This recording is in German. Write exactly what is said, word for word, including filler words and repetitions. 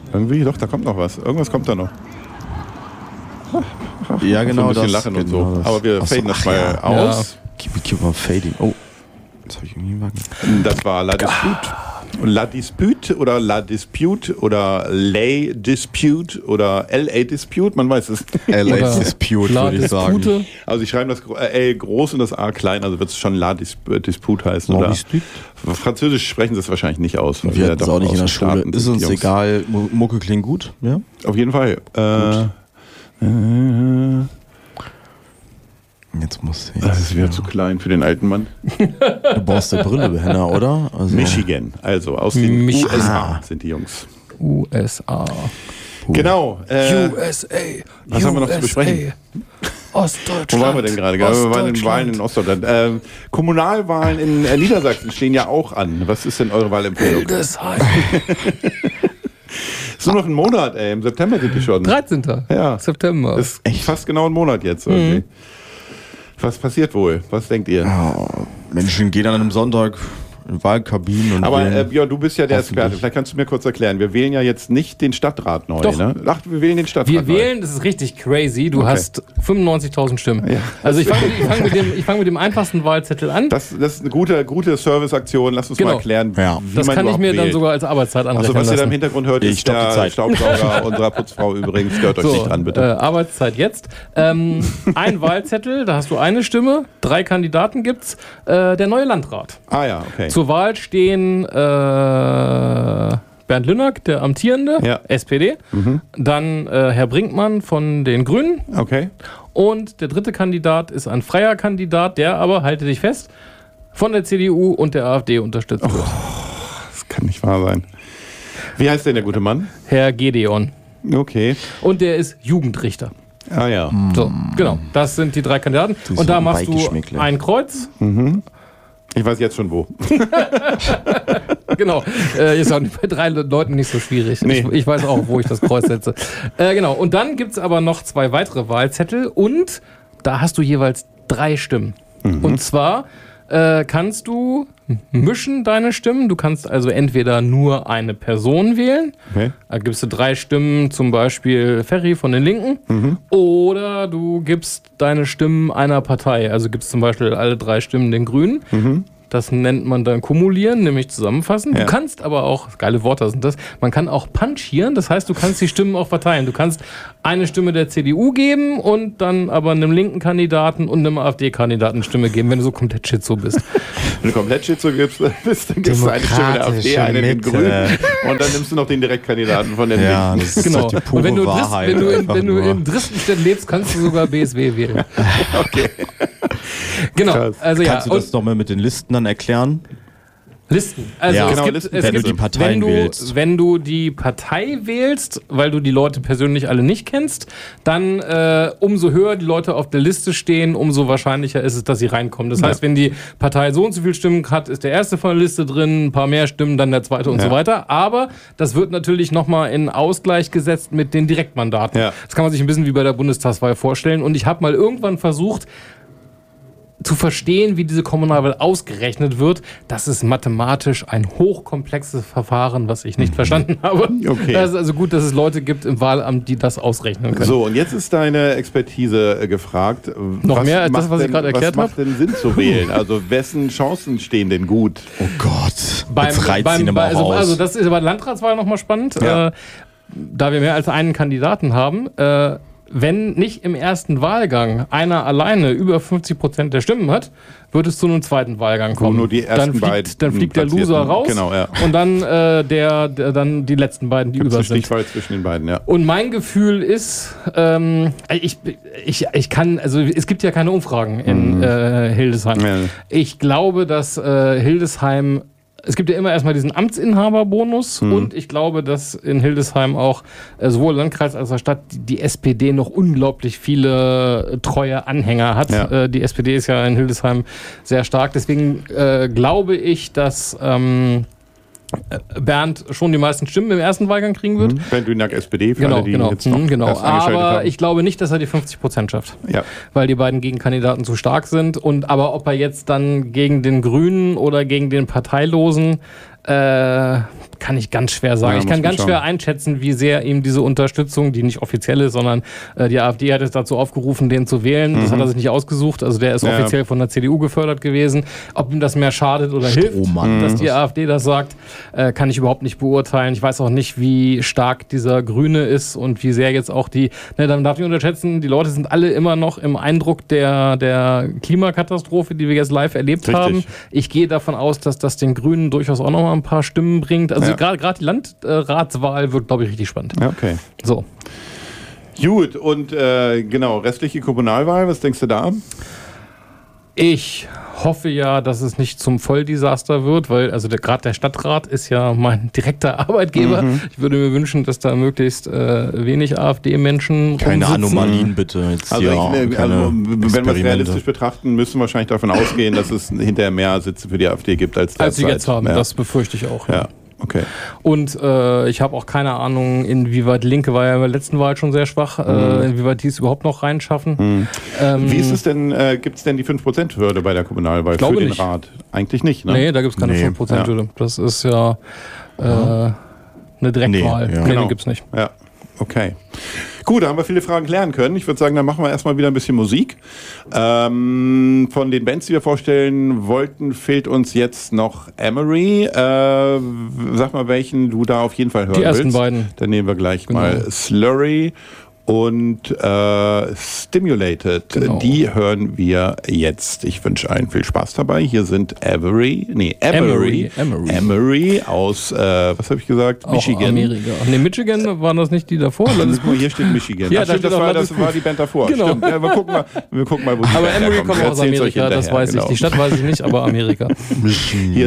Irgendwie, doch, da kommt noch was. Irgendwas kommt da noch. Ja, genau. So ein bisschen das, lachen genau und so. das. Aber wir faden das mal ja. aus. Keep, keep on fading. Oh, das habe ich irgendwie gemacht. Das war La Dispute. La Dispute oder La Dispute oder Lay Dispute oder L A Dispute, man weiß es. L A Dispute, würde ich sagen. Also ich schreibe das L groß und das A klein, also wird es schon La Dispute heißen. Oder Französisch sprechen sie es wahrscheinlich nicht aus. Wir hatten es auch nicht in der Schule. Ist uns egal, Mucke klingt gut. Ja? Auf jeden Fall. Äh, äh, Jetzt muss ich. Das ist wieder ja. zu klein für den alten Mann. Du brauchst eine Brille, Henna, oder? Also Michigan, also aus den Mich- U S A Ah. sind die Jungs. U S A. Genau. Äh, U S A. was haben wir noch zu besprechen? Ostdeutschland. Wo waren wir denn gerade? Wir waren in Wahlen in Ostdeutschland. Äh, Kommunalwahlen in äh, Niedersachsen stehen ja auch an. Was ist denn eure Wahlempfehlung? Hildesheim. Ist nur noch ein Monat, ey. Im September sind die schon. dreizehnten Ja. September. Das ist echt fast genau ein Monat jetzt. Irgendwie. Mhm. Was passiert wohl? Was denkt ihr? Oh, Menschen gehen an einem Sonntag in Wahlkabinen und Aber wählen. äh, Björn, du bist ja der Experte. Hoffentlich. Vielleicht kannst du mir kurz erklären. Wir wählen ja jetzt nicht den Stadtrat neu. Doch. Ne? Ach, wir wählen den Stadtrat Wir neu. wählen, das ist richtig crazy. Du Okay. hast fünfundneunzigtausend Stimmen. Ja. Also ich fange ich fang mit, dem- ich fang mit dem einfachsten Wahlzettel an. Das, das ist eine gute, gute Serviceaktion. Lass uns Genau. mal erklären, Ja. wie Das man kann ich überhaupt mir dann wählt. sogar als Arbeitszeit Also anrechnen was ihr da im lassen. Hintergrund hört, Ich ist stopp die der Zeit. Staubsauger unserer Putzfrau übrigens. Stört euch So, nicht an, bitte. Äh, Arbeitszeit jetzt. Ähm, ein Wahlzettel, da hast du eine Stimme. Drei Kandidaten gibt's. Äh, der neue Landrat. ah ja, okay. Zur Wahl stehen äh, Bernd Lünnack, der amtierende, Ja. S P D. Mhm. Dann äh, Herr Brinkmann von den Grünen. Okay. Und der dritte Kandidat ist ein freier Kandidat, der aber, halte dich fest, von der C D U und der AfD unterstützt wird. Das kann nicht wahr sein. Wie heißt denn der gute Mann? Herr Gedeon. Okay. Und der ist Jugendrichter. Ah ja. So, genau. Das sind die drei Kandidaten. Die Und da sind machst du Beigeschmäckle. ein Kreuz. Ich weiß jetzt schon wo. Genau. Äh, ist auch bei drei Leuten nicht so schwierig. Nee. Ich, ich weiß auch, wo ich das Kreuz setze. Äh, genau. Und dann gibt es aber noch zwei weitere Wahlzettel. Und da hast du jeweils drei Stimmen. Und zwar äh, kannst du mischen deine Stimmen. Du kannst also entweder nur eine Person wählen. Okay. Da gibst du drei Stimmen, zum Beispiel Ferry von den Linken. Oder du gibst deine Stimmen einer Partei. Also gibst zum Beispiel alle drei Stimmen den Grünen. Das nennt man dann kumulieren, nämlich zusammenfassen. Ja. Du kannst aber auch, geile Worte sind das, man kann auch punchieren. Das heißt, du kannst die Stimmen auch verteilen. Du kannst eine Stimme der C D U geben und dann aber einem linken Kandidaten und einem AfD-Kandidaten eine Stimme geben, wenn du so komplett schizo bist. Wenn du komplett Schizo gibst, bist, dann gibst du eine Stimme der AfD, Demokratische eine den Mitte. Grünen und dann nimmst du noch den Direktkandidaten von den Ja, Linken. das ist Genau. doch die Und pure wenn du, Dres, Wahrheit. wenn du, in, einfach wenn du nur. in Dresdenstedt lebst, kannst du sogar B S W wählen. Okay. Genau. Krass. Also ja, Kannst du das nochmal mit den Listen dann erklären? Listen. Also Ja, es genau, gibt, Listen, es wenn gibt, du die Parteien wenn du, wählst. Wenn du die Partei wählst, weil du die Leute persönlich alle nicht kennst, dann äh, umso höher die Leute auf der Liste stehen, umso wahrscheinlicher ist es, dass sie reinkommen. Das Ja. heißt, wenn die Partei so und so viele Stimmen hat, ist der erste von der Liste drin, ein paar mehr Stimmen, dann der zweite und Ja. so weiter. Aber das wird natürlich nochmal in Ausgleich gesetzt mit den Direktmandaten. Ja. Das kann man sich ein bisschen wie bei der Bundestagswahl vorstellen. Und ich habe mal irgendwann versucht, zu verstehen, wie diese Kommunalwahl ausgerechnet wird. Das ist mathematisch ein hochkomplexes Verfahren, was ich nicht verstanden habe. Okay. Das ist also gut, dass es Leute gibt im Wahlamt, die das ausrechnen können. So, und jetzt ist deine Expertise äh, gefragt. Noch mehr als das, macht was ich denn- gerade erklärt Was macht denn Sinn zu wählen? Also wessen Chancen stehen denn gut? Oh Gott. Beim, Jetzt reizt beim, ihn aber bei, auch also, aus. also das ist bei der Landratswahl nochmal spannend. Ja. Äh, da wir mehr als einen Kandidaten haben, äh, wenn nicht im ersten Wahlgang einer alleine über fünfzig Prozent der Stimmen hat, wird es zu einem zweiten Wahlgang kommen. nur die ersten dann fliegt, beiden dann fliegt der Platzierten. Loser raus Genau, ja. und dann, äh, der, der, dann die letzten beiden, die Gibt's über eine sind. Stichwahl zwischen den beiden, ja. Und mein Gefühl ist, ähm, ich, ich, ich kann, also es gibt ja keine Umfragen in äh, Hildesheim. Ja. Ich glaube, dass äh, Hildesheim, es gibt ja immer erstmal diesen Amtsinhaberbonus und ich glaube, dass in Hildesheim auch äh, sowohl Landkreis als auch Stadt die, die S P D noch unglaublich viele äh, treue Anhänger hat. Ja. Äh, die S P D ist ja in Hildesheim sehr stark. Deswegen äh, glaube ich, dass ähm, Bernd schon die meisten Stimmen im ersten Wahlgang kriegen wird. Bernd Lünnack, S P D, für Genau, alle, die genau, jetzt noch mhm, genau. erst eingeschaltet Aber haben. ich glaube nicht, dass er die fünfzig Prozent schafft, Ja. weil die beiden Gegenkandidaten zu stark sind. Und aber ob er jetzt dann gegen den Grünen oder gegen den Parteilosen Äh, kann ich ganz schwer sagen. Ja, ich kann ganz schauen. schwer einschätzen, wie sehr ihm diese Unterstützung, die nicht offiziell ist, sondern äh, die AfD hat es dazu aufgerufen, den zu wählen. Mhm. Das hat er sich nicht ausgesucht. Also der ist ja. offiziell von der C D U gefördert gewesen. Ob ihm das mehr schadet oder hilft, Strohmann. dass die AfD das sagt, äh, kann ich überhaupt nicht beurteilen. Ich weiß auch nicht, wie stark dieser Grüne ist und wie sehr jetzt auch die, ne, dann darf ich nicht unterschätzen, die Leute sind alle immer noch im Eindruck der, der Klimakatastrophe, die wir jetzt live erlebt Richtig. haben. Ich gehe davon aus, dass das den Grünen durchaus auch noch mal ein paar Stimmen bringt. Also ja. gerade die Landratswahl wird, glaube ich, richtig spannend. Ja, okay. So. Gut, und äh, genau, restliche Kommunalwahl, was denkst du da? Ich hoffe ja, dass es nicht zum Volldesaster wird, weil also gerade der Stadtrat ist ja mein direkter Arbeitgeber. Mhm. Ich würde mir wünschen, dass da möglichst äh, wenig AfD-Menschen Keine rumsitzen. Anomalien bitte. Jetzt also, ja, ich, also wenn wir es realistisch betrachten, müssen wir wahrscheinlich davon ausgehen, dass es hinterher mehr Sitze für die AfD gibt als derzeit. Als sie jetzt haben, ja. Das befürchte ich auch. Ja. ja. Okay. Und äh, ich habe auch keine Ahnung, inwieweit Linke war ja in der letzten Wahl schon sehr schwach, mhm. äh, inwieweit die es überhaupt noch reinschaffen. Mhm. Ähm, Wie ist es denn, äh, gibt es denn die fünf Prozent Hürde bei der Kommunalwahl für den nicht. Rat? Eigentlich nicht, ne? Nee, da gibt es keine nee. fünf Prozent Hürde. Ja. Das ist ja äh, eine Direktwahl. Nee, ja. nee genau. den gibt es nicht. Ja, okay. Gut, da haben wir viele Fragen klären können. Ich würde sagen, dann machen wir erstmal wieder ein bisschen Musik. Ähm, von den Bands, die wir vorstellen wollten, fehlt uns jetzt noch Emery. Äh, sag mal, welchen du da auf jeden Fall hören willst. Die ersten willst. beiden. Dann nehmen wir gleich genau. mal Slurry und äh, Stimulated. Genau. Die hören wir jetzt. Ich wünsche allen viel Spaß dabei. Hier sind Avery, nee, Emery, Emery, Emery aus, äh, was habe ich gesagt? Auch Michigan. Amerika. Nee, Michigan waren das nicht die davor? Hier steht Michigan. Ja, Ach, stimmt, da das, war, das war die Band davor. Genau. Stimmt. Ja, wir, gucken mal, wir gucken mal, wo die Aber Band Emery herkommt. kommt aus Amerika, das weiß genau. ich. Die Stadt weiß ich nicht, aber Amerika. Hier